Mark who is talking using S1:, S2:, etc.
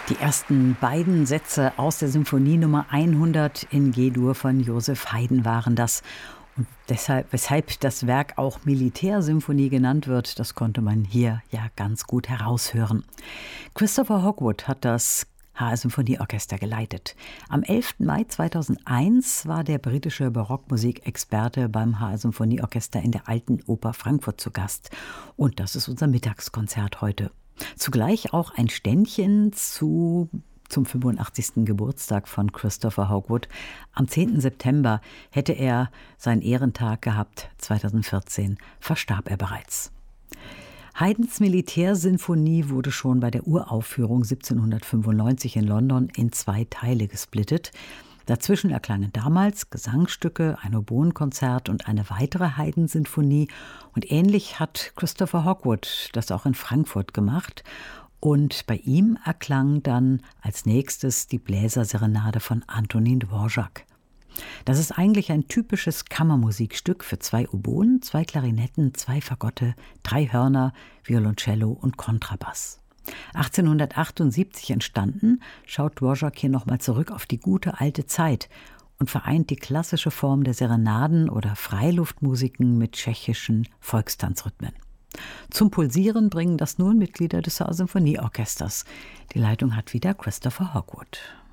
S1: Die ersten beiden Sätze aus der Symphonie Nummer 100 in G-Dur von Joseph Haydn waren das. Und weshalb das Werk auch Militärsymphonie genannt wird, das konnte man hier ja ganz gut heraushören. Christopher Hogwood hat das HR Symphonieorchester geleitet. Am 11. Mai 2001 war der britische Barockmusikexperte beim HR Symphonieorchester in der Alten Oper Frankfurt zu Gast. Und das ist unser Mittagskonzert heute. Zugleich auch ein Ständchen zum 85. Geburtstag von Christopher Hogwood. Am 10. September hätte er seinen Ehrentag gehabt. 2014 verstarb er bereits. Haydns Militärsinfonie wurde schon bei der Uraufführung 1795 in London in 2 Teile gesplittet. Dazwischen erklangen damals Gesangsstücke, ein Oboenkonzert und eine weitere Haydn-Sinfonie. Und ähnlich hat Christopher Hogwood das auch in Frankfurt gemacht. Und bei ihm erklang dann als nächstes die Bläserserenade von Antonin Dvorak. Das ist eigentlich ein typisches Kammermusikstück für 2 Oboen, 2 Klarinetten, 2 Fagotte, 3 Hörner, Violoncello und Kontrabass. 1878 entstanden, schaut Dvorak hier nochmal zurück auf die gute alte Zeit und vereint die klassische Form der Serenaden oder Freiluftmusiken mit tschechischen Volkstanzrhythmen. Zum Pulsieren bringen das nun Mitglieder des HR Symphonieorchesters. Die Leitung hat wieder Christopher Hogwood.